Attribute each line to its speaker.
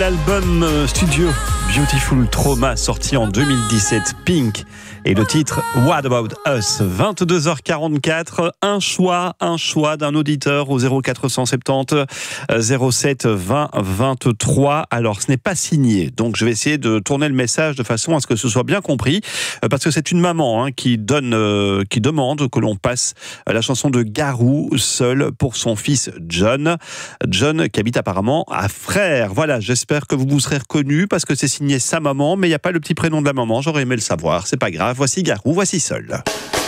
Speaker 1: L'album studio Beautiful Trauma sorti en 2017, Pink, et le titre What About Us. 22h44, un choix d'un auditeur au 0470 07 20 23. Alors ce n'est pas signé, donc je vais essayer de tourner le message de façon à ce que ce soit bien compris, parce que c'est une maman qui demande que l'on passe la chanson de Garou, Seul, pour son fils John qui habite apparemment à Frères. Voilà, j'espère que vous serez reconnus parce que c'est signé sa maman, mais il n'y a pas le petit prénom de la maman. J'aurais aimé le savoir, c'est pas grave. Voici Garou, voici Seul.